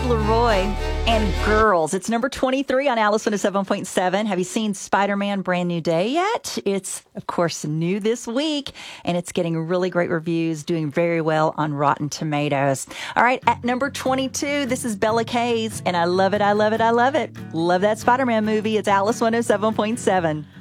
Leroy and Girls. It's number 23 on Alice 107.7. Have you seen Spider-Man Brand New Day yet? It's, of course, new this week, and it's getting really great reviews, doing very well on Rotten Tomatoes. All right, at number 22, this is Bella Kays, and I love it, I love it, I love it. Love that Spider-Man movie. It's Alice 107.7.